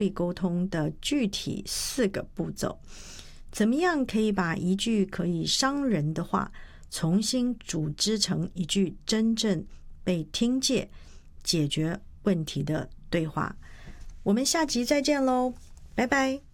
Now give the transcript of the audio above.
沟通的具体4个步骤。怎么样可以把一句可以伤人的话重新组织成一句真正被听见、解决问题的对话？我们下集再见喽，拜拜。